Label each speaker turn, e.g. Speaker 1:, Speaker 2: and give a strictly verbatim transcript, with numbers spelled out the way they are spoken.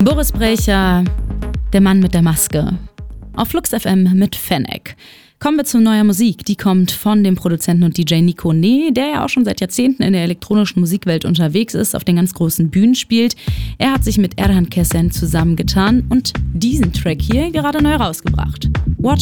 Speaker 1: Boris Brejcha, der Mann mit der Maske. Auf Flux F M mit Fennec. Kommen wir zu neuer Musik. Die kommt von dem Produzenten und D J Nico Nee, der ja auch schon seit Jahrzehnten in der elektronischen Musikwelt unterwegs ist, auf den ganz großen Bühnen spielt. Er hat sich mit Erhan Kesen zusammengetan und diesen Track hier gerade neu rausgebracht. Watch